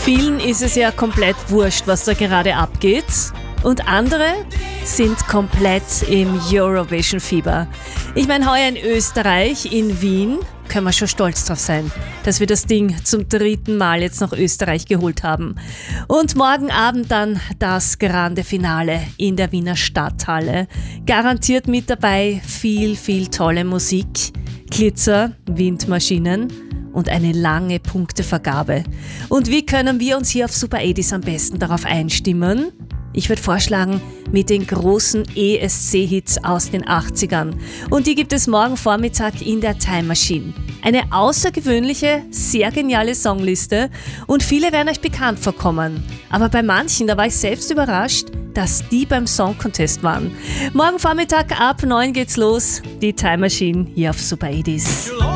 Vielen ist es ja komplett wurscht, was da gerade abgeht. Und andere sind komplett im Eurovision-Fieber. Ich meine, heuer in Österreich, in Wien, können wir schon stolz drauf sein, dass wir das Ding zum 3. Mal jetzt nach Österreich geholt haben. Und morgen Abend dann das grande Finale in der Wiener Stadthalle. Garantiert mit dabei viel, viel tolle Musik, Glitzer, Windmaschinen und eine lange Punktevergabe. Und wie können wir uns hier auf Super 80s am besten darauf einstimmen? Ich würde vorschlagen, mit den großen ESC-Hits aus den 80ern. Und die gibt es morgen Vormittag in der Time Machine. Eine außergewöhnliche, sehr geniale Songliste und viele werden euch bekannt vorkommen. Aber bei manchen, da war ich selbst überrascht, dass die beim Song Contest waren. Morgen Vormittag ab 9 geht's los. Die Time Machine hier auf Super 80s.